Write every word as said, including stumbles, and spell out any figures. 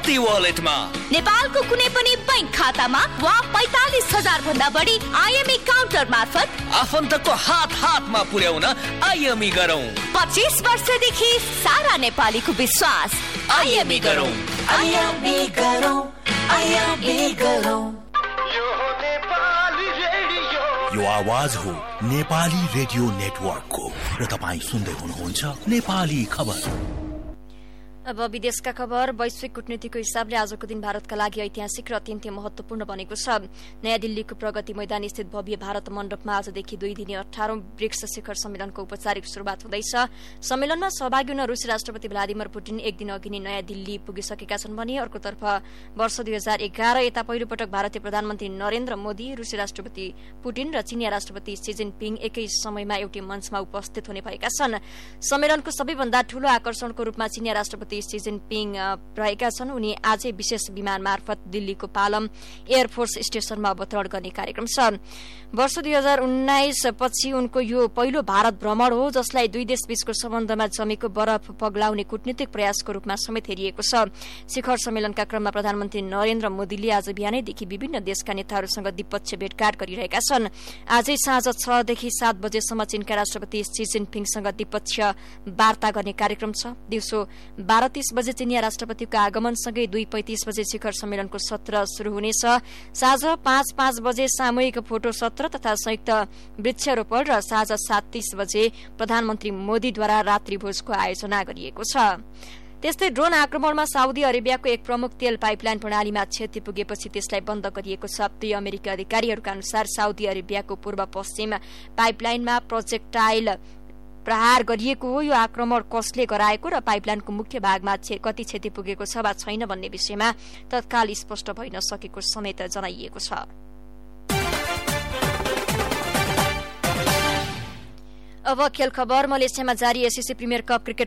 शक्ति वालेटमा नेपालको कुनै पनि बैंक खातामा वा पैंतालीस हजार भन्दा बढी आइएमई काउन्टर मार्फत आफन्तको हात हातमा पुर्याउन आइएमई गरौँ। पच्चीस वर्षदेखि सारा नेपालीको विश्वास आइएमई गरौँ। आइएमई गरौँ, आइएमई गरौँ। यो आवाज हो नेपाली रेडियो नेटवर्कको र तपाईँ सुन्दै हुनुहुन्छ नेपाली खबर। अब विदेशका खबर। वैश्विक कूटनीतिको हिसाबले आजको दिन भारतका लागि ऐतिहासिक र अत्यन्तै महत्वपूर्ण बनेको छ। नयाँ दिल्लीको प्रगति मैदान स्थित भव्य भारत मण्डपमा आजदेखि दुई दिने अठारौं ब्रिक्स शिखर सम्मेलनको औपचारिक शुरूआत हुँदैछ। सम्मेलनमा सहभागी हुन रूसी राष्ट्रपति भ्लादिमिर पुटिन एक दिन अघि नै नयाँ दिल्ली पुगिसकेका छन् भने अर्कोतर्फ वर्ष दुई हजार एघार यता पहिलो पटक भारतीय प्रधानमन्त्री नरेन्द्र मोदी, रूसी राष्ट्रपति पुटिन र चीनिया राष्ट्रपति सी जिनपिङ एकै समयमा एउटै मञ्चमा उपस्थित हुने भएका छन्। सम्मेलनको सबैभन्दा ठूलो आकर्षणको रूपमा चीनिया राष्ट्रपति सी जिनपिङ रहेका छन्। उनी आजै विशेष विमान मार्फत दिल्लीको पालम एयरफोर्स स्टेशनमा अवतरण गर्ने कार्यक्रम छ। वर्ष दुई हजार उन्नाइस पछि उनको यो पहिलो भारत भ्रमण हो, जसलाई दुई देश बीचको सम्बन्धमा जमेको बरफ पग्लाउने कूटनीतिक प्रयासको रूपमा समेत हेरिएको छ। शिखर सम्मेलनका क्रममा प्रधानमन्त्री नरेन्द्र मोदीले आज बिहानैदेखि विभिन्न देशका नेताहरूसँग द्विपक्षीय भेटघाट गरिरहेका छन्। आजै साँझ छदेखि सात बजेसम्म चीनका राष्ट्रपति सी जिनपिङसँग द्विपक्षीय वार्ता गर्ने कार्यक्रम छ। दिउँसो बाह्र तीस बजे चीनिया राष्ट्रपतिको आगमनसँगै दुई पैंतिस बजे शिखर सम्मेलनको सत्र शुरू हुनेछ। साँझ पाँच पाँच बजे सामूहिक फोटो सत्र तथा संयुक्त वृक्षारोपण र साँझ सात तीस बजे प्रधानमन्त्री मोदीद्वारा रात्रिभोजको आयोजना गरिएको छ। त्यस्तै ड्रोन आक्रमणमा साउदी अरेबियाको एक प्रमुख तेल पाइपलाइन प्रणालीमा क्षति पुगेपछि त्यसलाई बन्द गरिएको छ। दुई अमेरिकी अधिकारीहरूका अनुसार साउदी अरेबियाको पूर्व पश्चिम पाइपलाइनमा प्रोजेक्टाइल प्रहार गरिएको हो। यो आक्रमण कसले गराएको र पाइपलाइनको मुख्य भागमा कति क्षति पुगेको छ वा छैन भन्ने विषयमा तत्काल स्पष्ट भइन सकेको समेत जनाइएको छ। अब खेल खबर। मलेसियामा जारी एसएससी प्रिमियर कप क्रिकेट